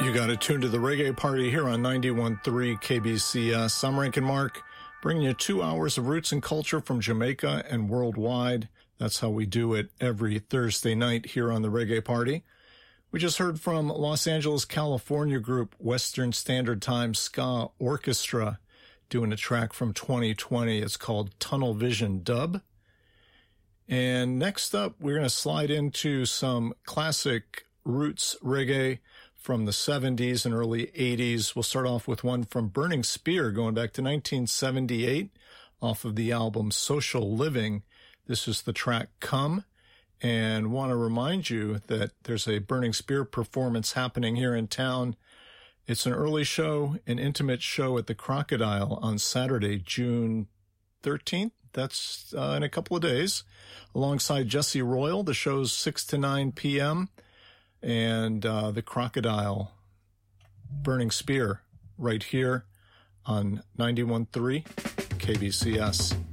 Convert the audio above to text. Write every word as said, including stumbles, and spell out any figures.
You got it tuned to the Reggae Party here on ninety-one point three K B C S. I'm Rankin Mark, bringing you two hours of roots and culture from Jamaica and worldwide. That's how we do it every Thursday night here on the Reggae Party. We just heard from Los Angeles, California group Western Standard Time Ska Orchestra doing a track from twenty twenty. It's called Tunnel Vision Dub. And next up, we're going to slide into some classic roots reggae from the seventies and early eighties. We'll start off with one from Burning Spear going back to nineteen seventy-eight off of the album Social Living. This is the track Come, and want to remind you that there's a Burning Spear performance happening here in town. It's an early show, an intimate show at the Crocodile on Saturday, June thirteenth. That's uh, in a couple of days, alongside Jesse Royal. The show's six to nine p.m., and uh, the Crocodile, Burning Spear, right here on ninety-one point three K B C S.